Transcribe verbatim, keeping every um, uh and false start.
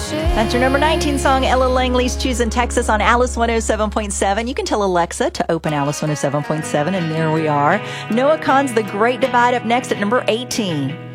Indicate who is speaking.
Speaker 1: That's your number nineteen song, Ella Langley's Choosing Texas on Alice one oh seven point seven. You can tell Alexa to open Alice one oh seven point seven, and there we are. Noah Kahan's The Great Divide up next at number eighteen.